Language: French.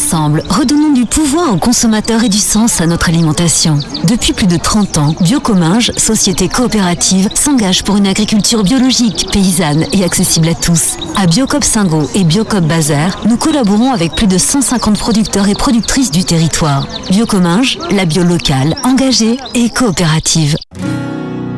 Ensemble, redonnons du pouvoir aux consommateurs et du sens à notre alimentation. Depuis plus de 30 ans, Biocominges, société coopérative, s'engage pour une agriculture biologique, paysanne et accessible à tous. À Biocoop Singo et Biocoop Bazaire, nous collaborons avec plus de 150 producteurs et productrices du territoire. Biocominges, la bio locale, engagée et coopérative.